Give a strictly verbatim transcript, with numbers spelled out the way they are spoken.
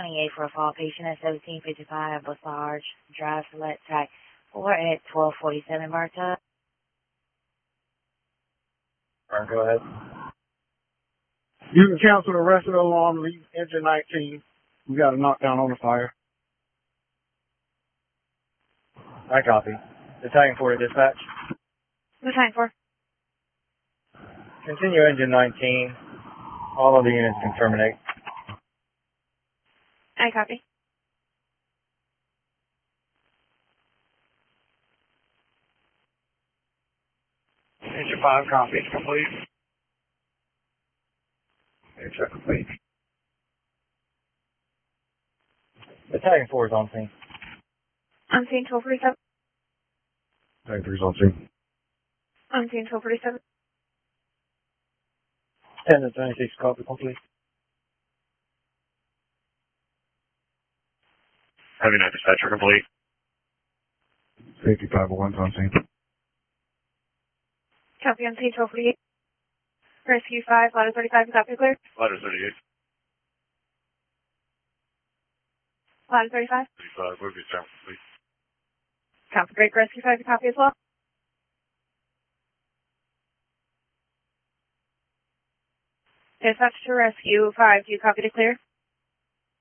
twenty-eight for a fall patient at seventeen fifty-five Bosarge Drive, Select Type four at twelve forty-seven Barta. Alright, go ahead. You can cancel the rest of the alarm, leave engine nineteen. We got a knockdown on the fire. I copy. Battalion four to dispatch. Battalion four. Continue engine nineteen. All of the units can terminate. I copy. Engine five copy. Complete. Engine complete. Battalion four is on scene. On scene twelve forty-seven. Battalion three is on scene. On scene twelve forty-seven. ten to twenty-six copy complete. Heavy nine dispatcher complete. Safety five oh one's on scene. Copy on scene twelve forty-eight. Rescue five, ladder thirty-five, copy clear. Ladder thirty-eight. Ladder thirty-five. thirty-five, we'll be down complete. Copy, great. Rescue five, copy as well. Dispatch to rescue five, do you copy to clear?